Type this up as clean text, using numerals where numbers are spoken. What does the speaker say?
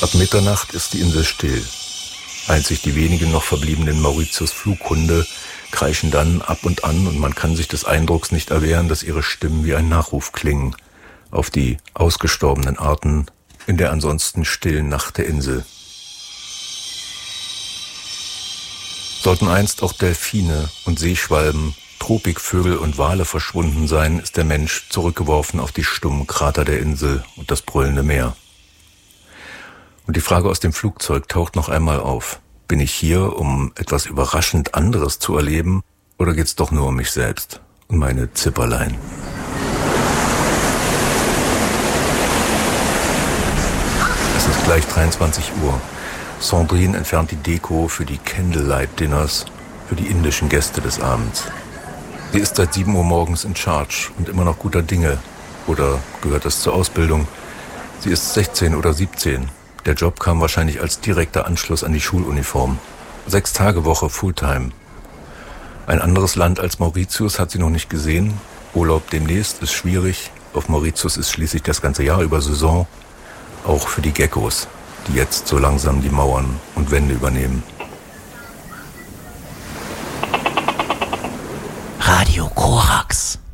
Ab Mitternacht ist die Insel still. Einzig die wenigen noch verbliebenen Mauritius-Flughunde kreischen dann ab und an und man kann sich des Eindrucks nicht erwehren, dass ihre Stimmen wie ein Nachruf klingen auf die ausgestorbenen Arten in der ansonsten stillen Nacht der Insel. Sollten einst auch Delfine und Seeschwalben, Tropikvögel und Wale verschwunden sein, ist der Mensch zurückgeworfen auf die stummen Krater der Insel und das brüllende Meer. Und die Frage aus dem Flugzeug taucht noch einmal auf. Bin ich hier, um etwas überraschend anderes zu erleben, oder geht's doch nur um mich selbst und meine Zipperlein? Es ist gleich 23 Uhr. Sandrine entfernt die Deko für die Candlelight-Dinners für die indischen Gäste des Abends. Sie ist seit 7 Uhr morgens in Charge und immer noch guter Dinge. Oder gehört das zur Ausbildung? Sie ist 16 oder 17. Der Job kam wahrscheinlich als direkter Anschluss an die Schuluniform. 6-Tage-Woche Fulltime. Ein anderes Land als Mauritius hat sie noch nicht gesehen. Urlaub demnächst ist schwierig. Auf Mauritius ist schließlich das ganze Jahr über Saison. Auch für die Geckos, die jetzt so langsam die Mauern und Wände übernehmen. Radio Korax.